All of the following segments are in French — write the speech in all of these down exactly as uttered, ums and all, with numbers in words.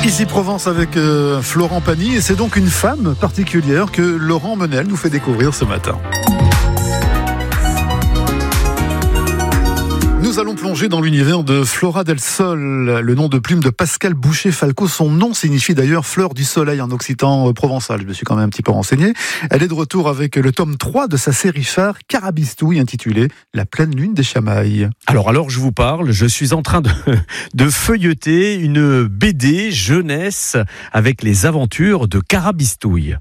Ici Provence avec euh, Florent Pagny, et c'est donc une femme particulière que Laurent Menel nous fait découvrir ce matin. Nous allons plonger dans l'univers de Flora del Sol, le nom de plume de Pascal Boucher-Falco. Son nom signifie d'ailleurs fleur du soleil en occitan provençal. Je me suis quand même un petit peu renseigné. Elle est de retour avec le tome trois de sa série phare Carabistouille, intitulée La pleine lune des Chamailles. Alors, alors je vous parle, je suis en train de, de feuilleter une B D jeunesse avec les aventures de Carabistouille.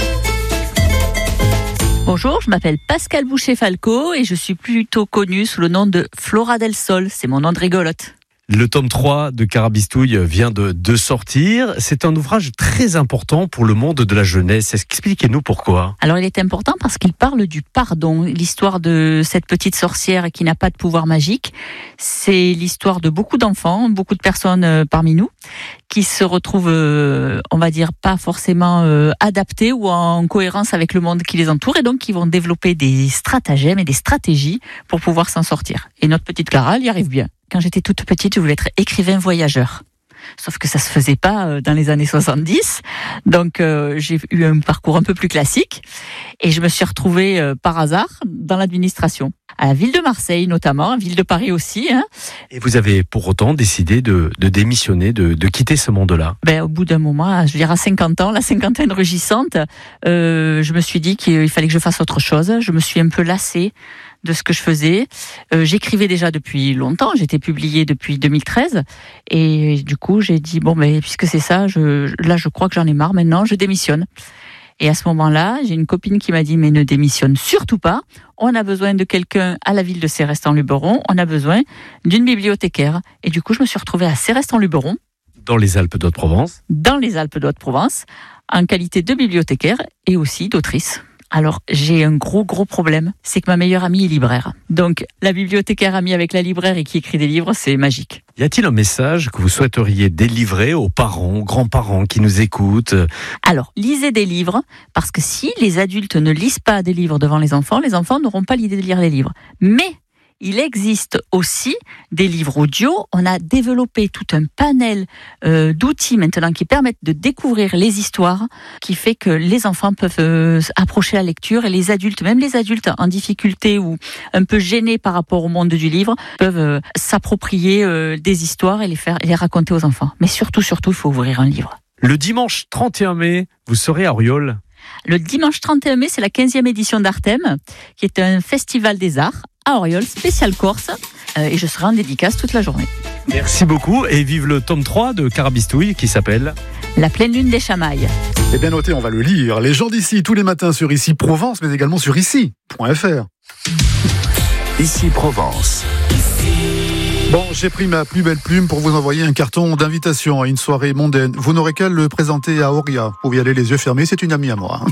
Bonjour, je m'appelle Pascal Boucher-Falco et je suis plutôt connue sous le nom de Flora del Sol. C'est mon nom de rigolote. Le tome trois de Carabistouille vient de, de sortir. C'est un ouvrage très important pour le monde de la jeunesse. Expliquez-nous pourquoi. Alors, il est important parce qu'il parle du pardon. L'histoire de cette petite sorcière qui n'a pas de pouvoir magique. C'est l'histoire de beaucoup d'enfants, beaucoup de personnes parmi nous, qui se retrouvent, euh, on va dire, pas forcément euh, adaptés ou en cohérence avec le monde qui les entoure, et donc qui vont développer des stratagèmes et des stratégies pour pouvoir s'en sortir. Et notre petite Clara, elle y arrive bien. Quand j'étais toute petite, je voulais être écrivain voyageur. Sauf que ça se faisait pas dans les années soixante-dix. Donc, euh, j'ai eu un parcours un peu plus classique. Et je me suis retrouvée euh, par hasard dans l'administration. À la ville de Marseille, notamment, à la ville de Paris aussi. Hein. Et vous avez pour autant décidé de, de démissionner, de, de quitter ce monde-là? Ben, au bout d'un moment, je veux dire à cinquante ans, la cinquantaine rugissante, euh, je me suis dit qu'il fallait que je fasse autre chose. Je me suis un peu lassée de ce que je faisais. Euh, j'écrivais déjà depuis longtemps, j'étais publiée depuis deux mille treize, et du coup j'ai dit bon mais puisque c'est ça, je, là je crois que j'en ai marre maintenant, je démissionne. Et à ce moment-là, j'ai une copine qui m'a dit mais ne démissionne surtout pas, on a besoin de quelqu'un à la ville de Céreste-en-Luberon, on a besoin d'une bibliothécaire. Et du coup je me suis retrouvée à Céreste-en-Luberon. Dans les Alpes d'Haute-Provence. Dans les Alpes d'Haute-Provence, en qualité de bibliothécaire et aussi d'autrice. Alors, j'ai un gros, gros problème, c'est que ma meilleure amie est libraire. Donc, la bibliothécaire amie avec la libraire et qui écrit des livres, c'est magique. Y a-t-il un message que vous souhaiteriez délivrer aux parents, aux grands-parents qui nous écoutent? Alors, lisez des livres, parce que si les adultes ne lisent pas des livres devant les enfants, les enfants n'auront pas l'idée de lire les livres. Mais il existe aussi des livres audio. On a développé tout un panel euh, d'outils maintenant qui permettent de découvrir les histoires, qui fait que les enfants peuvent euh, approcher la lecture, et les adultes, même les adultes en difficulté ou un peu gênés par rapport au monde du livre, peuvent euh, s'approprier euh, des histoires et les faire et les raconter aux enfants. Mais surtout, surtout, il faut ouvrir un livre. Le dimanche trente et un mai, vous serez à Auriol. Le dimanche trente et un mai, c'est la quinzième édition d'Artem, qui est un festival des arts à Auriol, spécial Corse, euh, et je serai en dédicace toute la journée. Merci beaucoup, et vive le tome trois de Carabistouille qui s'appelle La pleine lune des Chamailles. Eh bien noté, on va le lire. Les gens d'ici, tous les matins sur Ici Provence, mais également sur ici point f r. Ici Provence. Bon, j'ai pris ma plus belle plume pour vous envoyer un carton d'invitation à une soirée mondaine. Vous n'aurez qu'à le présenter à Auria. Vous pouvez y aller les yeux fermés, c'est une amie à moi.